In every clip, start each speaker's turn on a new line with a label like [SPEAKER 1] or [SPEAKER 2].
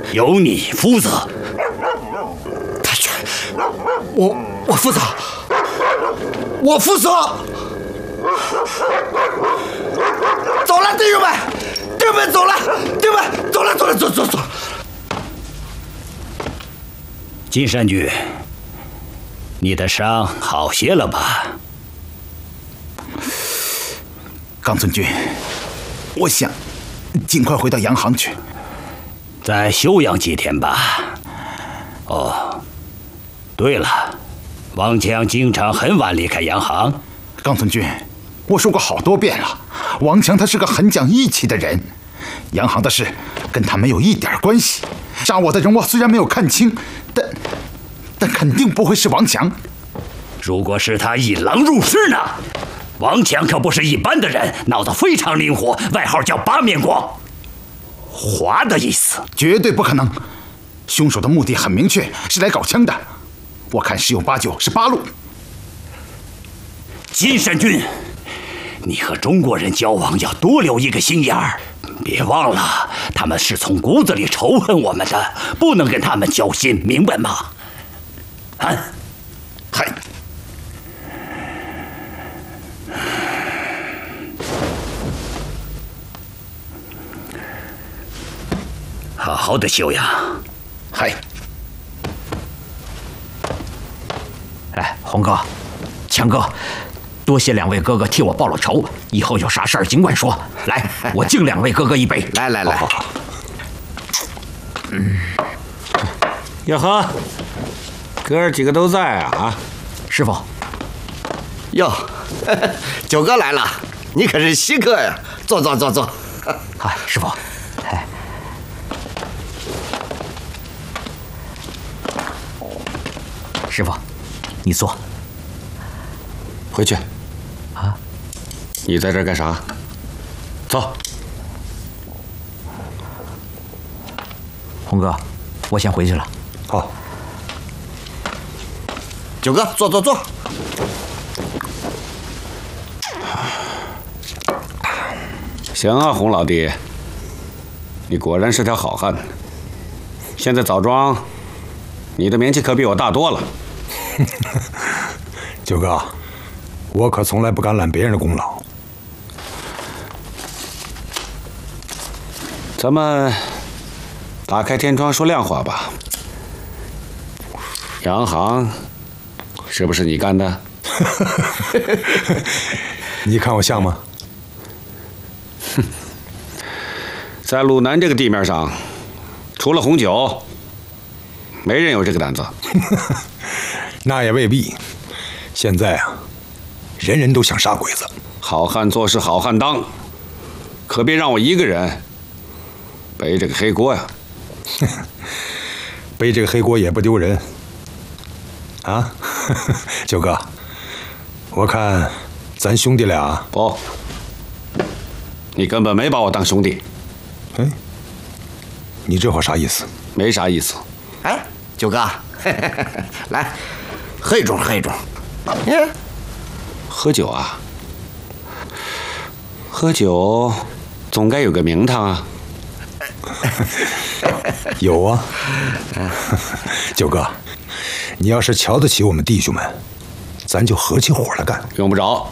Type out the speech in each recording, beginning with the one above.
[SPEAKER 1] 由你负责。
[SPEAKER 2] 太君，我负责，我负责。走了，弟兄们，弟兄们走了，弟兄们走了，走。
[SPEAKER 1] 金山君，你的伤好些了吧？
[SPEAKER 3] 冈村君，我想尽快回到洋行去，
[SPEAKER 1] 再休养几天吧。哦，对了，王强经常很晚离开洋行。
[SPEAKER 3] 冈村君，我说过好多遍了，王强他是个很讲义气的人，洋行的事跟他没有一点关系。杀我的人我虽然没有看清，但肯定不会是王强。
[SPEAKER 1] 如果是他引狼入室呢？王强可不是一般的人，脑子非常灵活，外号叫八面光。滑的意思。
[SPEAKER 3] 绝对不可能，凶手的目的很明确，是来搞枪的。我看十有八九是八路。
[SPEAKER 1] 金山君，你和中国人交往要多留一个心眼儿，别忘了他们是从骨子里仇恨我们的，不能跟他们交心，明白吗？啊，
[SPEAKER 3] 嗨。
[SPEAKER 1] 好好的休养。
[SPEAKER 3] 嗨。
[SPEAKER 4] 哎，红哥，强哥，多谢两位哥哥替我报了仇，以后有啥事儿尽管说。来，我敬两位哥哥一杯。
[SPEAKER 2] 来，
[SPEAKER 4] 好。
[SPEAKER 5] 呀呵，哥儿几个都在啊！
[SPEAKER 4] 师傅。
[SPEAKER 2] 哟，九哥来了，你可是稀客呀！坐。
[SPEAKER 4] 嗨，师傅。哎。师傅，你坐。
[SPEAKER 5] 回去。
[SPEAKER 4] 啊？
[SPEAKER 5] 你在这儿干啥？走。
[SPEAKER 4] 红哥，我先回去了。
[SPEAKER 5] 好。
[SPEAKER 2] 九哥，坐。
[SPEAKER 5] 行啊，洪老弟，你果然是条好汉。现在枣庄，你的名气可比我大多了。
[SPEAKER 6] 九哥，我可从来不敢揽别人的功劳。
[SPEAKER 5] 咱们打开天窗说亮话吧。洋行是不是你干的？
[SPEAKER 6] 你看我像吗？
[SPEAKER 5] 在鲁南这个地面上，除了红酒，没人有这个胆子。
[SPEAKER 6] 那也未必。现在啊，人人都想杀鬼子。
[SPEAKER 5] 好汉做事好汉当，可别让我一个人背这个黑锅呀！
[SPEAKER 6] 背这个黑锅也不丢人。啊，九哥，我看咱兄弟俩
[SPEAKER 5] 不，你根本没把我当兄弟。
[SPEAKER 6] 哎，你这话啥意思？
[SPEAKER 5] 没啥意思。
[SPEAKER 2] 哎，九哥，来，喝一盅。
[SPEAKER 5] 喝酒啊？喝酒总该有个名堂啊。
[SPEAKER 6] 有啊，九哥，你要是瞧得起我们弟兄们，咱就合起伙来干。
[SPEAKER 5] 用不着，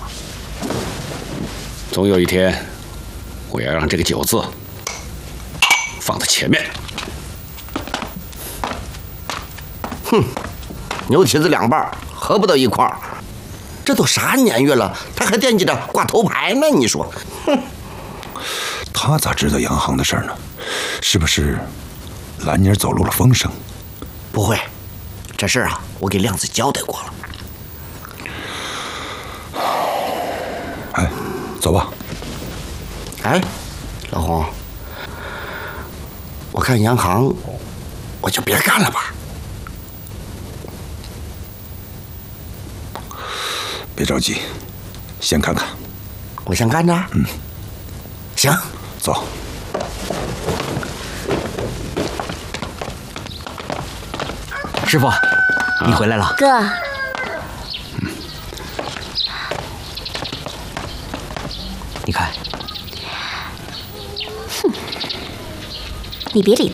[SPEAKER 5] 总有一天，我要让这个酒字放在前面。
[SPEAKER 2] 哼，牛蹄子两半，合不到一块儿。这都啥年月了，他还惦记着挂头牌呢？你说，哼。
[SPEAKER 6] 他咋知道洋行的事儿呢？是不是兰妮儿走漏了风声？
[SPEAKER 2] 不会，这事儿啊，我给亮子交代过了。
[SPEAKER 6] 哎，走吧。
[SPEAKER 2] 哎，老洪，我看洋行，我就别干了吧。
[SPEAKER 6] 别着急，先看看。
[SPEAKER 2] 我先干着。
[SPEAKER 6] 嗯，
[SPEAKER 2] 行，
[SPEAKER 6] 走。
[SPEAKER 4] 师傅，你回来了。
[SPEAKER 7] 哥。
[SPEAKER 4] 你看。
[SPEAKER 7] 哼，你别理